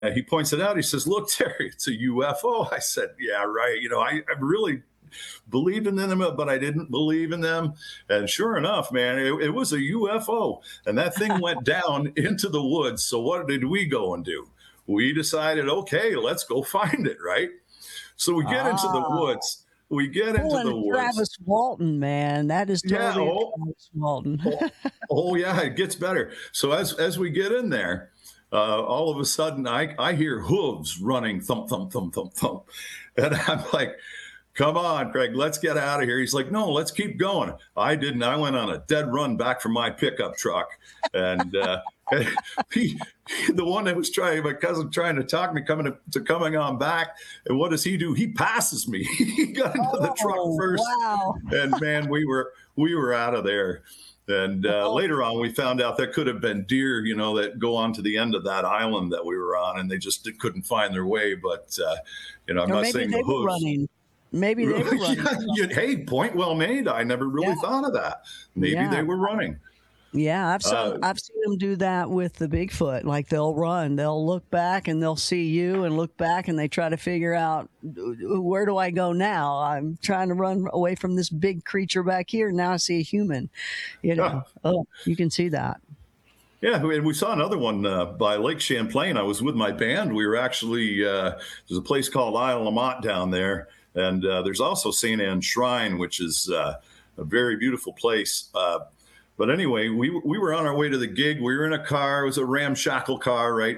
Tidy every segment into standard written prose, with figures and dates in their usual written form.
he points it out. He says, "Look, Terry, it's a UFO." I said, "Yeah, right. I really believed in them, but I didn't believe in them." And sure enough, man, it was a UFO, and that thing went down into the woods. So what did we go and do? We decided, okay, let's go find it, right? So we get into the Ah, woods. We get into pulling the woods. Travis Walton, man. That is Yeah. totally a Travis Walton. Oh, yeah. It gets better. So as we get in there, all of a sudden I hear hooves running, thump, thump, thump, thump, thump, and I'm like, "Come on, Craig, let's get out of here." He's like, "No, let's keep going." I didn't. I went on a dead run back from my pickup truck. And he, the one that was my cousin trying to talk me coming on back. And what does he do? He passes me. He got into the truck Oh, first. wow. And man, we were out of there. And Oh, later on, we found out there could have been deer, that go on to the end of that island that we were on, and they just couldn't find their way. But, I'm or not maybe saying they the were hooves. running. Maybe they were running. Hey, point well made. I never really Yeah, thought of that. Maybe yeah. they were running. Yeah, Uh, I've seen them do that with the Bigfoot. Like they'll run, they'll look back and they'll see you and look back and they try to figure out where do I go now? I'm trying to run away from this big creature back here. Now I see a human. yeah, Oh, you can see that. yeah. And we saw another one by Lake Champlain. I was with my band. We were actually there's a place called Isle La Motte down there, and there's also St. Anne's Shrine, which is a very beautiful place. But anyway, we were on our way to the gig. We were in a car. It was a ramshackle car, right?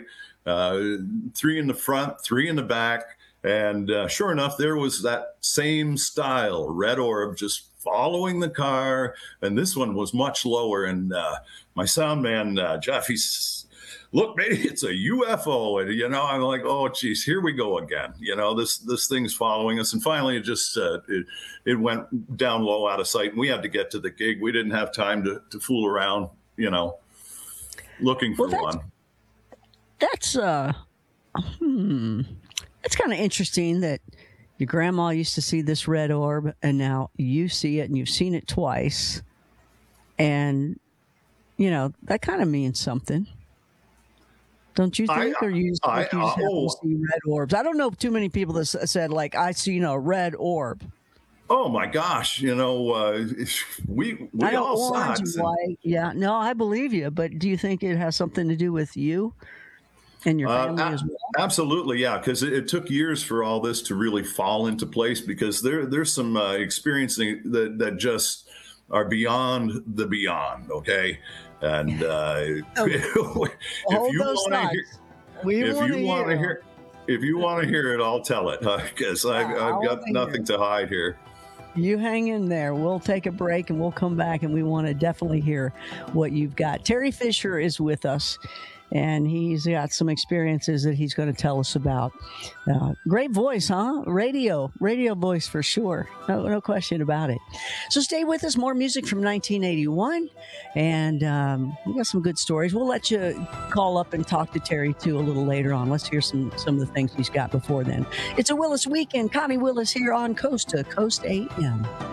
Three in the front, three in the back. And sure enough, there was that same style, red orb, just following the car. And this one was much lower. And my sound man, Jeff, he's, "Look, maybe it's a UFO." And, I'm like, "Oh, geez, here we go again." This thing's following us. And finally, it went down low out of sight. And we had to get to the gig. We didn't have time to fool around, looking Well, for one. that's it's kind of interesting that your grandma used to see this red orb and now you see it and you've seen it twice. And that kind of means something. Don't you I, think? Or you just, I, like you just happen to oh, see red orbs? I don't know too many people that said like I see a red orb. oh my gosh, we I know all saw orange it. and white. Yeah, no, I believe you. But do you think it has something to do with you and your family as well? Absolutely, yeah, because it took years for all this to really fall into place. Because there's some experiencing that just are beyond the beyond. Okay, and if Hold you those want to hear, thoughts. We if want you to want to hear 'em. hear, if you want to hear it, I'll tell it because Yeah, I've I want got to hear nothing it. to hide here. You hang in there. We'll take a break and we'll come back and we want to definitely hear what you've got. Terry Fisher is with us and he's got some experiences that he's going to tell us about. Great voice, huh? Radio voice for sure. No question about it. So stay with us. More music from 1981. And we got some good stories. We'll let you call up and talk to Terry too a little later on. Let's hear some of the things he's got before then. It's a Willis weekend. Connie Willis here on Coast to Coast AM.